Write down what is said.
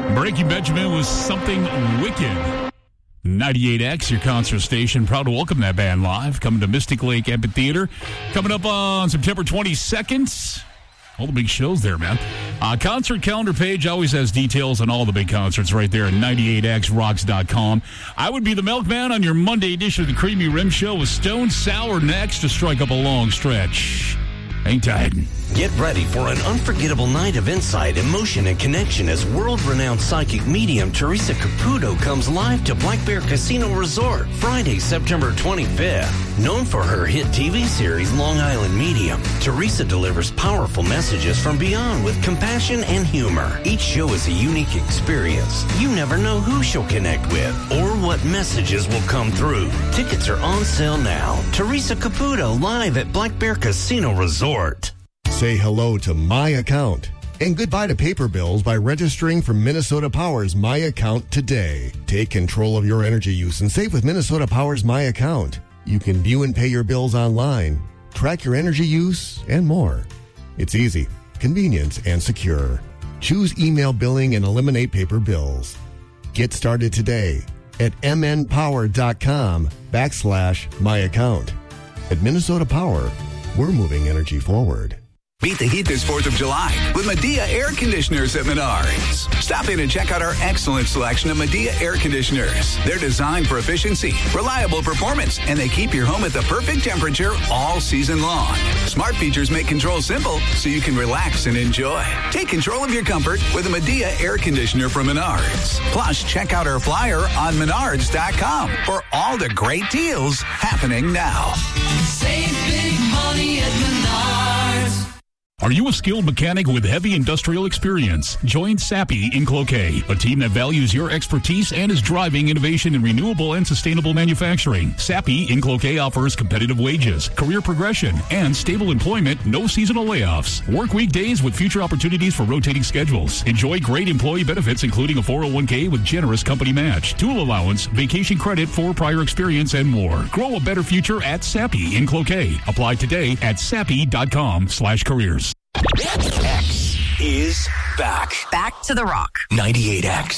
Breaking Benjamin was something wicked. 98X, your concert station. Proud to welcome that band live. Coming to Mystic Lake Amphitheater. Coming up on September 22nd. All the big shows there, man. Concert calendar page always has details on all the big concerts right there at 98xrocks.com. I would be the milkman on your Monday edition of the Creamy Rim Show with Stone Sour next to strike up a long stretch. Hang tight. Get ready for an unforgettable night of insight, emotion, and connection as world-renowned psychic medium Teresa Caputo comes live to Black Bear Casino Resort Friday, September 25th. Known for her hit TV series Long Island Medium, Teresa delivers powerful messages from beyond with compassion and humor. Each show is a unique experience. You never know who she'll connect with or what messages will come through. Tickets are on sale now. Teresa Caputo live at Black Bear Casino Resort. Say hello to My Account and goodbye to paper bills by registering for Minnesota Power's My Account today. Take control of your energy use and save with Minnesota Power's My Account. You can view and pay your bills online, track your energy use, and more. It's easy, convenient, and secure. Choose email billing and eliminate paper bills. Get started today at mnpower.com/myaccount. At Minnesota Power, we're moving energy forward. Beat the heat this 4th of July with Medea Air Conditioners at Menards. Stop in and check out our excellent selection of Medea Air Conditioners. They're designed for efficiency, reliable performance, and they keep your home at the perfect temperature all season long. Smart features make control simple so you can relax and enjoy. Take control of your comfort with a Medea Air Conditioner from Menards. Plus, check out our flyer on menards.com for all the great deals happening now. Save big money at Menards. Are you a skilled mechanic with heavy industrial experience? Join Sappi in Cloquet, a team that values your expertise and is driving innovation in renewable and sustainable manufacturing. Sappi in Cloquet offers competitive wages, career progression, and stable employment, no seasonal layoffs. Work weekdays with future opportunities for rotating schedules. Enjoy great employee benefits, including a 401k with generous company match, tool allowance, vacation credit for prior experience, and more. Grow a better future at Sappi in Cloquet. Apply today at sappi.com/careers. X is back. Back to the rock. 98X.